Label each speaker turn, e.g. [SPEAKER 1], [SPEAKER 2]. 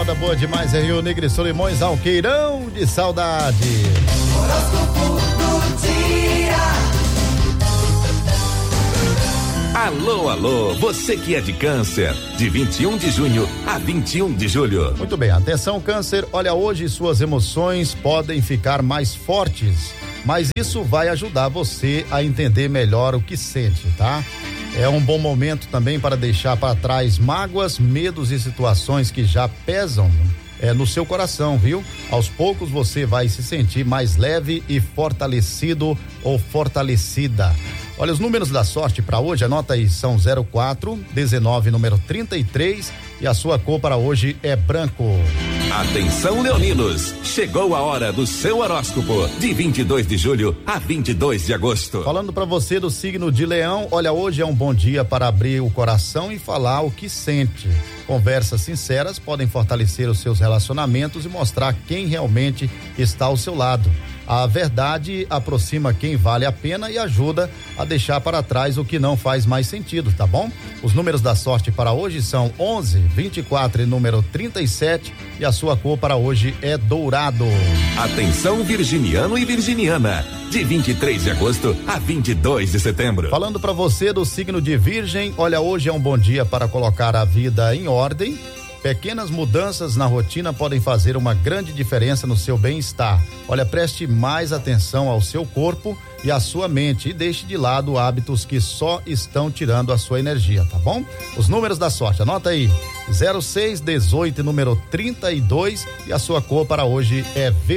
[SPEAKER 1] moda boa demais é Rio Negro e Solimões, Alqueirão de saudade.
[SPEAKER 2] Horóscopo do dia.
[SPEAKER 3] Alô, alô, você que é de Câncer, de 21 de junho a 21 de julho.
[SPEAKER 1] Muito bem, atenção Câncer, olha, hoje suas emoções podem ficar mais fortes, mas isso vai ajudar você a entender melhor o que sente, tá? É um bom momento também para deixar para trás mágoas, medos e situações que já pesam no seu coração, viu? Aos poucos você vai se sentir mais leve e fortalecido ou fortalecida. Olha, os números da sorte para hoje, anota aí, são 04, 19, número 33 e a sua cor para hoje é branco.
[SPEAKER 3] Atenção, leoninos, chegou a hora do seu horóscopo, de 22 de julho a 22 de agosto.
[SPEAKER 1] Falando para você do signo de Leão, olha, hoje é um bom dia para abrir o coração e falar o que sente. Conversas sinceras podem fortalecer os seus relacionamentos e mostrar quem realmente está ao seu lado. A verdade aproxima quem vale a pena e ajuda a deixar para trás o que não faz mais sentido, tá bom? Os números da sorte para hoje são 11, 24 e número 37 e a sua cor para hoje é dourado.
[SPEAKER 3] Atenção, virginiano e virginiana, de 23 de agosto a 22 de setembro.
[SPEAKER 1] Falando para você do signo de Virgem, olha, hoje é um bom dia para colocar a vida em ordem. Pequenas mudanças na rotina podem fazer uma grande diferença no seu bem-estar. Olha, preste mais atenção ao seu corpo e à sua mente e deixe de lado hábitos que só estão tirando a sua energia, tá bom? Os números da sorte, anota aí, 06, 18, número 32 e a sua cor para hoje é verde.